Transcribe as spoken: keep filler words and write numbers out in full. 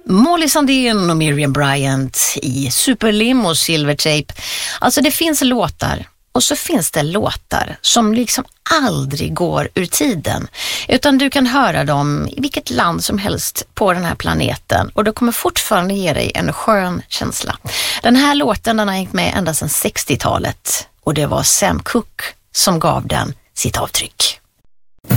Molly Sandén och Miriam Bryant i Superlim och Silvertape. Alltså det finns låtar och så finns det låtar som liksom aldrig går ur tiden. Utan du kan höra dem i vilket land som helst på den här planeten och det kommer fortfarande ge dig en skön känsla. Den här låten den har hängt med ända sedan sextiotalet och det var Sam Cooke som gav den sitt avtryck.